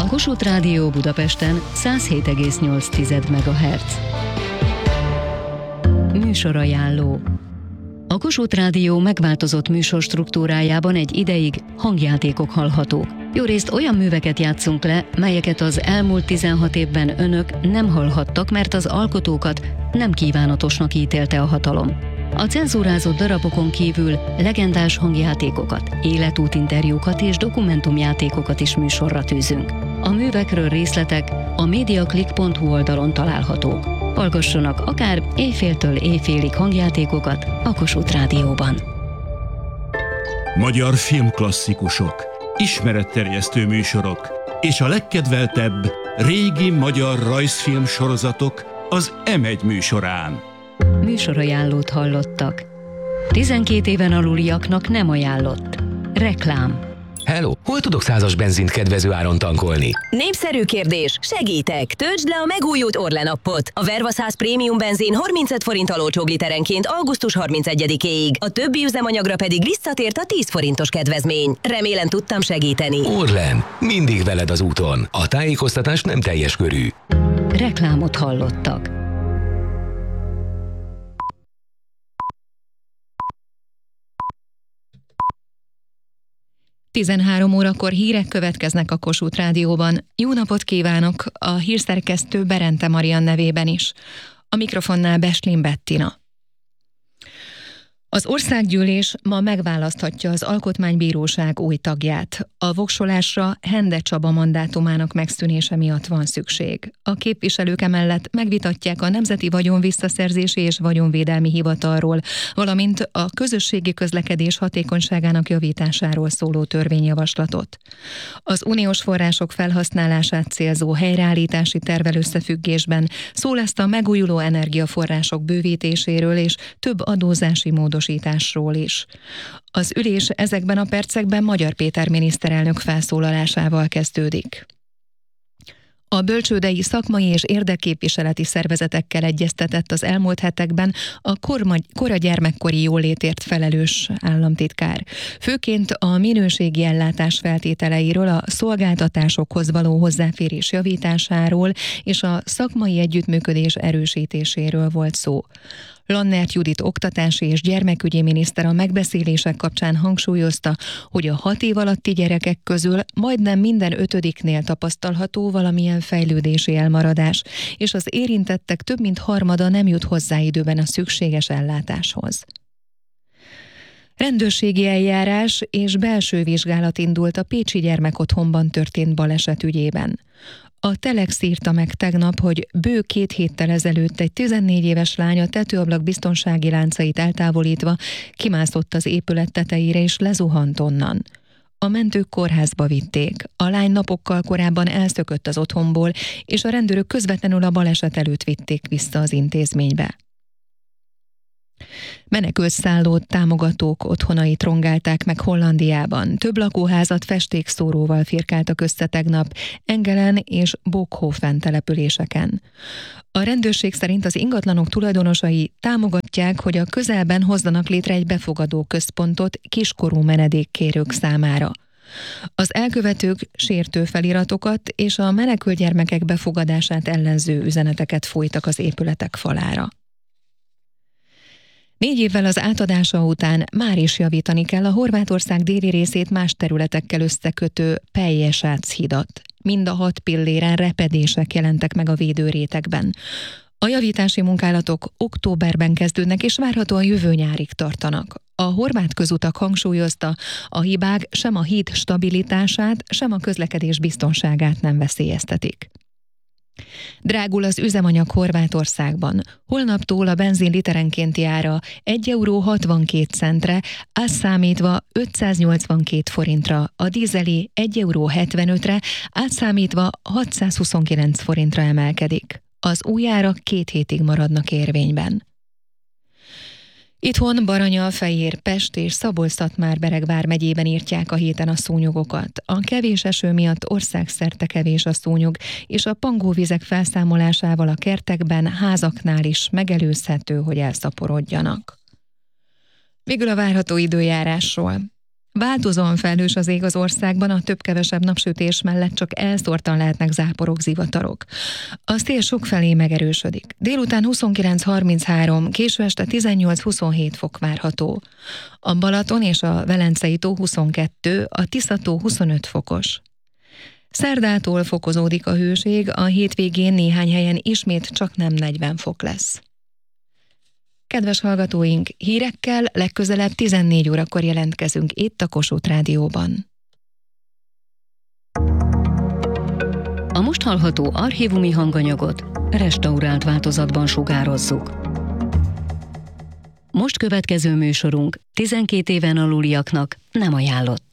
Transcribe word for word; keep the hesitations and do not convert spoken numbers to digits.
A Kossuth Rádió Budapesten száz hét egész nyolc MHz. Műsorajánló. A Kossuth Rádió megváltozott műsor struktúrájában egy ideig hangjátékok hallhatók. Jórészt olyan műveket játszunk le, melyeket az elmúlt tizenhat évben önök nem hallhattak, mert az alkotókat nem kívánatosnak ítélte a hatalom. A cenzúrázott darabokon kívül legendás hangjátékokat, életútinterjúkat és dokumentumjátékokat is műsorra tűzünk. A művekről részletek a mediaclick pont hu oldalon találhatók. Hallgassanak akár éjféltől éjfélig hangjátékokat a Kossuth Rádióban. Magyar filmklasszikusok, ismeretterjesztő műsorok és a legkedveltebb régi magyar rajzfilm sorozatok az em egy műsorán. Műsorajánlót hallottak. tizenkét éven aluliaknak nem ajánlott. Reklám. Hello, hol tudok százas benzint kedvező áron tankolni? Népszerű kérdés, segítek! Töltsd le a megújult Orlen appot. A Verva száz Prémium benzin harmincöt forinttal olcsóbb literenként augusztus harmincegyedikéig. A többi üzemanyagra pedig visszatért a tíz forintos kedvezmény. Remélem tudtam segíteni. Orlen, mindig veled az úton. A tájékoztatás nem teljes körű. Reklámot hallottak. tizenhárom órakor hírek következnek a Kossuth Rádióban. Jó napot kívánok a hírszerkesztő Berente Marian nevében is. A mikrofonnál Beslin Bettina. Az országgyűlés ma megválaszthatja az Alkotmánybíróság új tagját. A voksolásra Hende Csaba mandátumának megszűnése miatt van szükség. A képviselők emellett megvitatják a Nemzeti Vagyonvisszaszerzési és Vagyonvédelmi Hivatalról, valamint a közösségi közlekedés hatékonyságának javításáról szóló törvényjavaslatot. Az uniós források felhasználását célzó helyreállítási tervvel összefüggésben szó lesz a megújuló energiaforrások bővítéséről és több adózási módosításról is. Az ülés ezekben a percekben Magyar Péter miniszterelnök felszólalásával kezdődik. A bölcsődei szakmai és érdekképviseleti szervezetekkel egyeztetett az elmúlt hetekben a kora gyermekkori jólétért felelős államtitkár. Főként a minőségi ellátás feltételeiről, a szolgáltatásokhoz való hozzáférés javításáról és a szakmai együttműködés erősítéséről volt szó. Lannert Judit oktatási és gyermekügyi miniszter a megbeszélések kapcsán hangsúlyozta, hogy a hat év alatti gyerekek közül majdnem minden ötödiknél tapasztalható valamilyen fejlődési elmaradás, és az érintettek több mint harmada nem jut hozzá időben a szükséges ellátáshoz. Rendőrségi eljárás és belső vizsgálat indult a pécsi gyermekotthonban történt baleset ügyében. A Telex írta meg tegnap, hogy bő két héttel ezelőtt egy tizennégy éves lány a tetőablak biztonsági láncait eltávolítva kimászott az épület tetejére és lezuhant onnan. A mentők kórházba vitték. A lány napokkal korábban elszökött az otthonból, és a rendőrök közvetlenül a baleset előtt vitték vissza az intézménybe. Menekültszálló támogatók otthonait rongálták meg Hollandiában. Több lakóházat festékszóróval firkáltak össze tegnap Engelen és Bokhofen településeken. A rendőrség szerint az ingatlanok tulajdonosai támogatják, hogy a közelben hozzanak létre egy befogadó központot kiskorú menedékkérők számára. Az elkövetők sértő feliratokat és a menekült gyermekek befogadását ellenző üzeneteket fújtak az épületek falára. Négy évvel az átadása után már is javítani kell a Horvátország déli részét más területekkel összekötő Pelješac hidat. Mind a hat pilléren repedések jelentek meg a védőrétegben. A javítási munkálatok októberben kezdődnek és várhatóan jövő nyárig tartanak. A horvát közutak hangsúlyozta, a hibák sem a híd stabilitását, sem a közlekedés biztonságát nem veszélyeztetik. Drágul az üzemanyag Horvátországban. Holnaptól a benzin literenkénti ára egy euró hatvankét centre, azt számítva ötszáznyolcvankét forintra, a dízeli egy euró hetvenötre, átszámítva hatszázhuszonkilenc forintra emelkedik. Az új árak két hétig maradnak érvényben. Itthon Baranya, Fejér, Pest és Szabolcs-Szatmár-Bereg vármegyében írtják a héten a szúnyogokat. A kevés eső miatt országszerte kevés a szúnyog, és a pangóvizek felszámolásával a kertekben, házaknál is megelőzhető, hogy elszaporodjanak. Végül a várható időjárásról. Változóan felhős az ég az országban, a több-kevesebb napsütés mellett csak elszórtan lehetnek záporok, zivatarok. A szél sokfelé megerősödik. Délután huszonkilenc harminchárom, késő este tizennyolc huszonhét fok várható. A Balaton és a Velencei tó huszonkettő, a Tisza tó huszonöt fokos. Szerdától fokozódik a hőség, a hétvégén néhány helyen ismét csak nem negyven fok lesz. Kedves hallgatóink, hírekkel legközelebb tizennégy órakor jelentkezünk itt a Kossuth Rádióban. A most hallható archívumi hanganyagot restaurált változatban sugározzuk. Most következő műsorunk tizenkét éven aluliaknak nem ajánlott.